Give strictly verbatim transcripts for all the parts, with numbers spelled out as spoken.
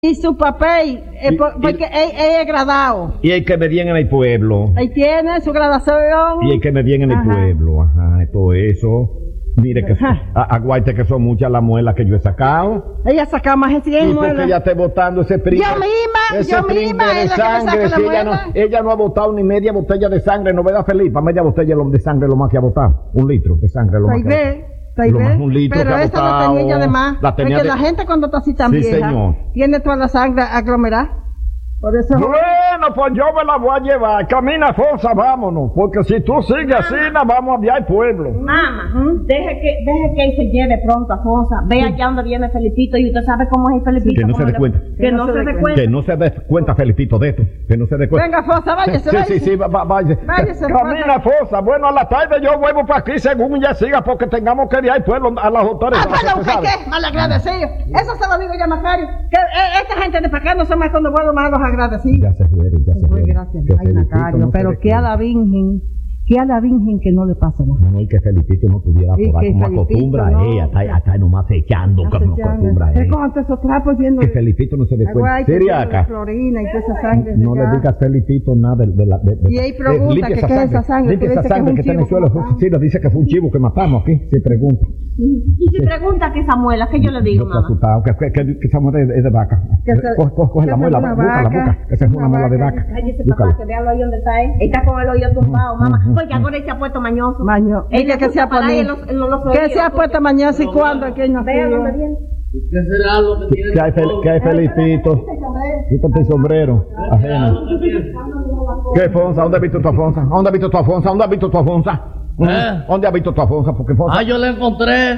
Y su papel, eh, Y- por- porque y- él, él es gradado. Y el que me den en el pueblo. Él tiene su graduación. Y el que me den en el Ajá. pueblo. Ajá, todo eso. Mire que Ajá. a- aguante que son muchas las muelas que yo he sacado. Ella saca más de Y cien porque muelas. ella esté botando ese pringue. Yo misma, ese yo pringue misma, de es la que me sangre. saca Si la ella, no, muela. ella no ha botado ni media botella de sangre. No vea Felipa, media botella de sangre lo más que ha botado. Un litro de sangre lo más Tal que ha vez, botado. tal Lo más vez. un litro Pero que ha esa la botado, tenía ella de más. la tenía Porque de- la gente cuando está así tan Sí, vieja, señor. tiene toda la sangre aglomerada. Por eso. Bueno, pues yo me la voy a llevar. Camina, Fosa, vámonos. Porque si tú sigues así, nos vamos a enviar al pueblo. Mamá, deje que, deje que él se lleve pronto a Fosa. Ve allá donde viene Felipito y usted sabe cómo es el Felipito. Que no se cómo dé le- cuenta. Que no se dé cuenta. Que no se dé cuenta, Felipito, de esto. Que no se dé cuenta. Venga, Fosa, váyase, Sí, váyase. sí, sí, va- va- váyase. Váyase, Camina, Fosa. Bueno, a la tarde yo vuelvo para aquí según ella siga, porque tengamos que ir al pueblo a las autoridades. Ah, perdón, ¿usted ¿qué, sabe? qué? Malagradecido. Eso se lo digo yo a Macario. Que eh, esta gente de para acá no son más cuando vuelvo más los agradecidos. Ya se fueron, ya se Pues fueron. gracias, Que ay, Felipito Macario, no se pero dé que a cuenta. la Virgen, que a la Virgen que no le pase nada. No, no, y que Felipito no tuviera Y por ahí que como Felipito acostumbra no. ella, está, está nomás echando como acostumbra Es ella. como esos trapos yendo Que Felipito no se dé cuenta. Aguay, que Siriaca, tiene Florina y toda esa sangre. no de le acá. digas a Felipito nada de, de la... De, de- Y él de- pregunta limpia que qué es esa sangre, Limpia tú esa dices que es sangre un que está en el chivo suelo. que matamos. Sí, nos dice que fue un chivo que matamos aquí. Sí, pregunta. Y si pregunta que esa muela, ¿qué yo le digo, Yo estoy mamá? asustado. Que, que, que, que esa muela es de, es de vaca. Que se- Coge, coge, coge que la se muela, una búscala, vaca, busca. Esa es una una muela de vaca. vaca. Cállese, Búscala. papá, que véalo ahí donde está él. Está con el oído tumbado, mamá. Porque ahora él se ha puesto mañoso. Maño. Él Ella le que se ha gusta parar en ponido. los- en los Que oídos, se ha porque- puesto mañana y cuándo es que no Vea dónde viene. ¿Qué será lo que tiene? ¿Qué hay, Fel- qué hay Felipito? Quítate el sombrero. Ajeno. ¿Qué, Fonsa? ¿Dónde has visto tu Afonsa? ¿Dónde has visto tu Afonsa? ¿Dónde has visto tu Afonsa? ¿Eh? ¿Dónde has visto tu Afonsa? Porque Fonsa... Ah, yo le encontré.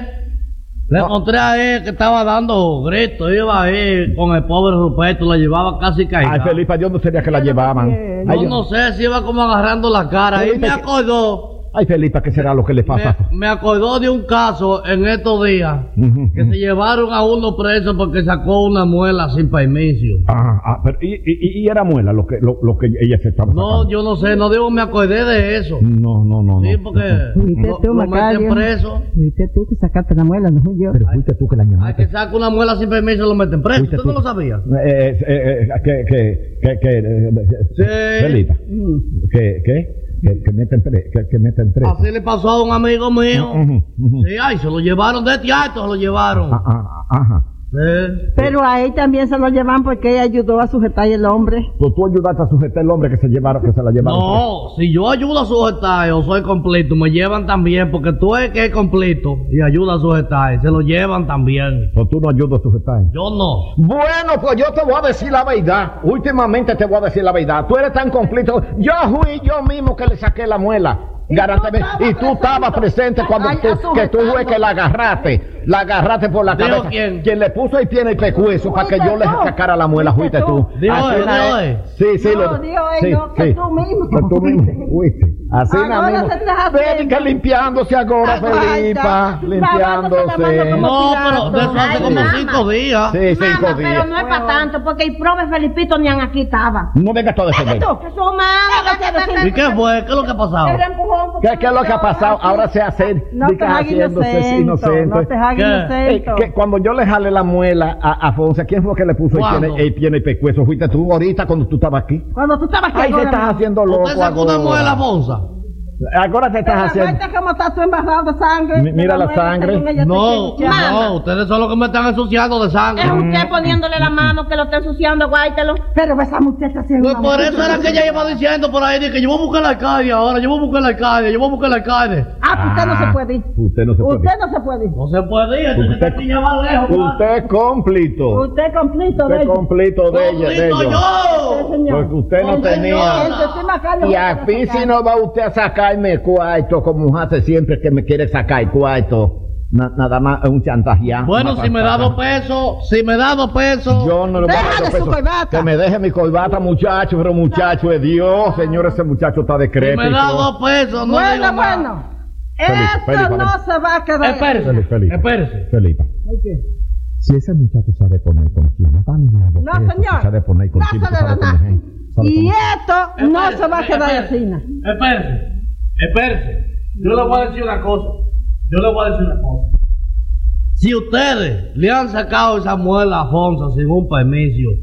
Le Ah. encontré a él que estaba dando gritos. Iba ahí con el pobre Ruperto, la llevaba casi caída. Ay, Felipe, yo no sabía que la llevaban. tiene? Ay, Yo no sé si iba como agarrando la cara. Y Felipe, me que- acordó. Ay, Felipe, ¿qué será lo que le pasa? Me, me acordó de un caso en estos días. Ujú, Que ujú. se llevaron a uno preso porque sacó una muela sin permiso. Ah, ah, pero y, y, y era muela lo que, lo, lo que ella se estaba No, sacando. yo no sé, no digo, me acordé de eso. No, no, no, Sí, no. porque Fuiste lo, tú, lo meten Macario. preso. Fuiste tú que sacaste la muela, no fui yo. Pero fuiste tú que la Hay llamaste. que sacar una muela sin permiso y lo meten preso. Fuiste ¿Usted no tú. lo sabía? Eh, eh, eh, que, que, que, que, eh, Sí. Felipe, que, que, que, que meten pre, que, que meten preso. Así le pasó a un amigo mío. Ujú, ujú. Sí, ay, se lo llevaron de teatro, se lo llevaron. Ah, ah, ajá. Sí. Pero a él también se lo llevan porque ella ayudó a sujetar el hombre. Pues tú ayudaste a sujetar el hombre que se llevaron, que se la llevaron. No, si yo ayudo a sujetar o soy completo, me llevan también, porque tú es que es completo y ayuda a sujetar, se lo llevan también. Pues tú no ayudas a sujetar. Yo no. Bueno, pues yo te voy a decir la verdad. Últimamente te voy a decir la verdad. Tú eres tan completo. Yo fui yo mismo que le saqué la muela. Garantamente. Y tú estabas presente cuando Ay, tú, a que tú fue sujetando. que la agarraste. La agarraste por la ¿Dijo cabeza. quién? Quien le puso el pie en el pescuezo para que Fuiste yo le tú. sacara la muela, fuiste Fuiste tú. tú. Dijo Así él, na- dijo él. Sí, sí. No, lo- dijo él, sí, no, que sí. tú mismo. Que tú mismo fuiste. Así Ahora na mismo. te estás haciendo. Ven que limpiándose ahora, Aguanta. Felipa. Lavándose la Limpiándose. mano como- No, pero de eso hace Ay, como mamá. cinco días. Sí, cinco Mamá, días. pero no es para tanto, porque el prove Felipito ni aquí estaba. No vengas todo a defender. Que su mamá, ¿Y qué fue? ¿Qué es lo que ha pasado? Él empujó ¿Qué, ¿Qué es lo que ha pasado? Ahora se hace No te hagas haciéndose inocente. inocente. No te hagas ¿Qué? Eh, inocente. que cuando yo le jalé la muela a, a Fonsa, ¿quién fue que le puso el pie, ¿Cuándo? en- el pie en el pescuezo? ¿Fuiste tú ahorita cuando tú estabas aquí? Cuando tú estabas aquí. Ay, te ahora, estás mamá. haciendo loco ¿Usted sacó una ahora. muela, Bonza? Ahora te estás Pero haciendo... aguanta cómo estás tú embarrado de sangre. Mi- mira la muela, sangre. según ella te No, quiere echar. no, ustedes son los que me están ensuciando de sangre. es usted poniéndole la mano que lo está ensuciando, guáytelo. Pero esa muchacha se Pues por eso era que ella iba diciendo por ahí, de que yo voy a buscar el alcalde ahora, yo voy a buscar el alcalde, yo voy a buscar el alcalde. Ah, pues usted no se puede ir. Usted no se puede. Usted no se puede ir. No se puede ir, entonces Usted- esta niña va lejos. Usted es cómplito. Usted es completo de Usted es ella. cómplito de ella, de ¡Complito ellos. Sí, yo! señor. Porque usted no Sí, tenía... Este sí, Macario, Y no a te mí sacar. si no va usted a sacarme cuarto, como hace siempre que me quiere sacar cuarto. Na- nada más es un chantajeado. Bueno, si me da dos pesos, si me da dos pesos. Yo no le voy a dar Déjale dos su pesos. corbata. Que me deje mi corbata, muchacho, pero muchacho es Dios, señor, ese muchacho está Si decrépito. me da dos pesos, no Bueno, digo más. bueno. Felipe, Esto Felipe, no Felipe. se va a quedar. Espérese, Felipe, Felipe. espérese. Felipa, si ese muchacho sabe poner conchino, dame una No, botella, señor. sabe poner No conchino, se le da sabe nada. poner, sabe Y poner. esto no Espérese, se va a quedar espérese. así. ¿no? Espérese, espérese. Yo le voy a decir una cosa. Yo le voy a decir una cosa. Si ustedes le han sacado esa muela a Fonsa sin un permiso,